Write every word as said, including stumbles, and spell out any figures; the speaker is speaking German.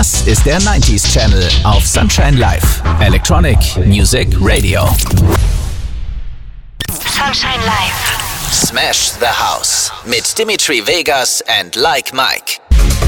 Das ist der neunziger Channel auf Sunshine Live. Electronic Music Radio. Sunshine Live. Smash the House mit Dimitri Vegas and Like Mike.